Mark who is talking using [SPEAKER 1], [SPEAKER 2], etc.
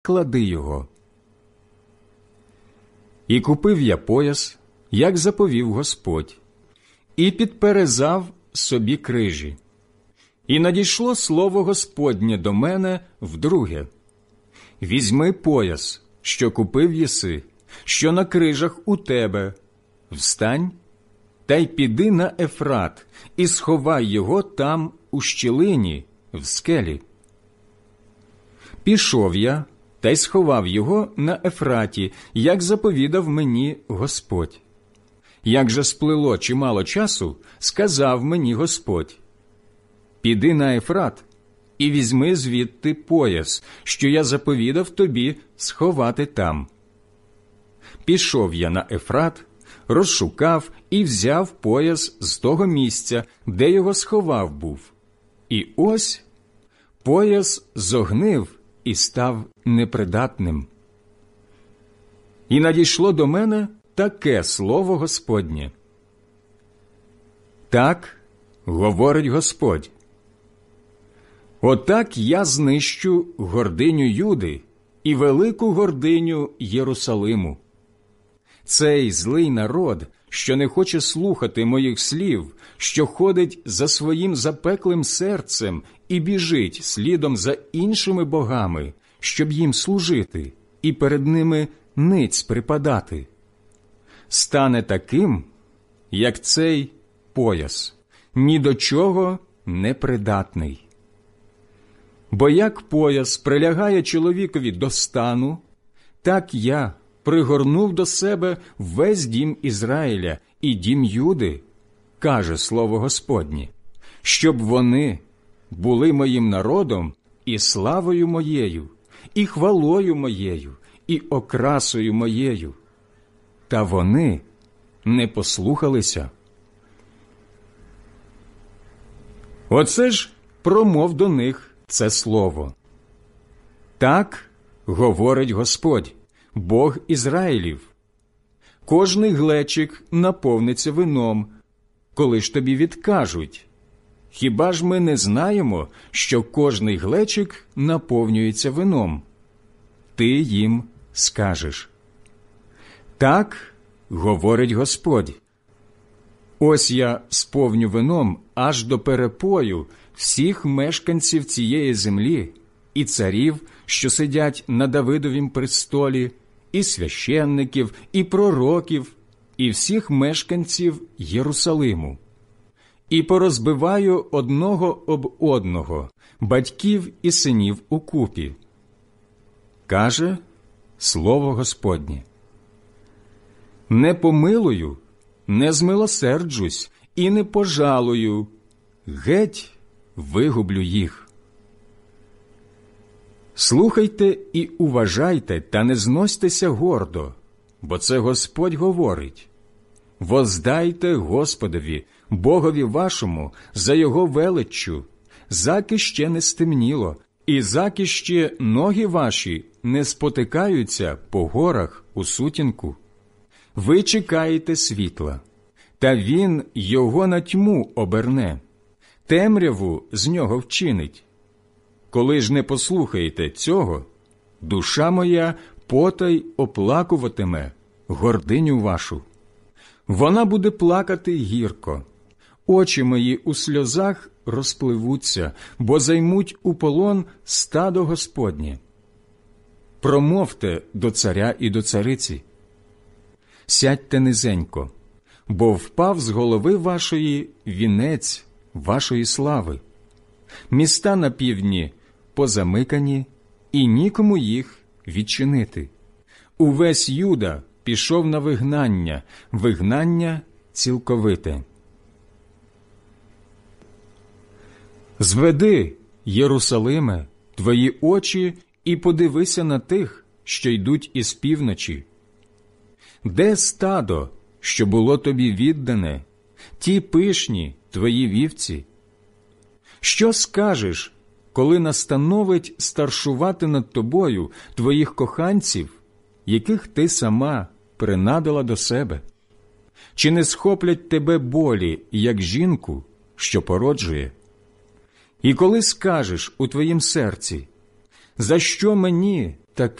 [SPEAKER 1] клади його. І купив я пояс, як заповів Господь, і підперезав собі крижі. І надійшло слово Господнє до мене вдруге: візьми пояс, що купив єси, що на крижах у тебе, встань, та й піди на Ефрат, і сховай його там у щілині, в скелі. Пішов я, та й сховав його на Ефраті, як заповідав мені Господь. Як же сплило чимало часу, сказав мені Господь: піди на Ефрат і візьми звідти пояс, що я заповідав тобі сховати там. Пішов я на Ефрат, розшукав і взяв пояс з того місця, де його сховав був. І ось пояс зогнив і став непридатним. І надійшло до мене таке слово Господнє: так говорить Господь, отак я знищу гординю Юди і велику гординю Єрусалиму. Цей злий народ, що не хоче слухати моїх слів, що ходить за своїм запеклим серцем і біжить слідом за іншими богами, щоб їм служити і перед ними ниць припадати, стане таким, як цей пояс, ні до чого не придатний. Бо як пояс прилягає чоловікові до стану, так я пригорнув до себе весь дім Ізраїля і дім Юди, каже слово Господнє, щоб вони були моїм народом і славою моєю, і хвалою моєю, і окрасою моєю. Та вони не послухалися. Оце ж промов до них це слово. Так говорить Господь, Бог Ізраїлів. Кожний глечик наповниться вином, коли ж тобі відкажуть: хіба ж ми не знаємо, що кожний глечик наповнюється вином? Ти їм скажеш: так говорить Господь. Ось я сповню вином аж до перепою всіх мешканців цієї землі, і царів, що сидять на Давидовім престолі, і священників, і пророків, і всіх мешканців Єрусалиму. І порозбиваю одного об одного, батьків і синів укупі. Каже слово Господнє. Не помилую, не змилосерджусь і не пожалую, геть вигублю їх. Слухайте і уважайте, та не зносьтеся гордо, бо це Господь говорить. Воздайте Господові, Богові вашому, за Його величчю, заки ще не стемніло, і заки ще ноги ваші не спотикаються по горах у сутінку. Ви чекаєте світла, та Він його на тьму оберне, темряву з нього вчинить. Коли ж не послухаєте цього, душа моя потай оплакуватиме гординю вашу. Вона буде плакати гірко, очі мої у сльозах розпливуться, бо займуть у полон стадо Господнє. Промовте до царя і до цариці: сядьте низенько, бо впав з голови вашої вінець вашої слави. Міста на півдні позамикані, і нікому їх відчинити. Увесь Юда пішов на вигнання, вигнання цілковите. Зведи, Єрусалиме, твої очі і подивися на тих, що йдуть із півночі. Де стадо, що було тобі віддане, ті пишні твої вівці? Що скажеш, коли настановить старшувати над тобою твоїх коханців, яких ти сама принадила до себе? Чи не схоплять тебе болі, як жінку, що породжує? І коли скажеш у твоїм серці: за що мені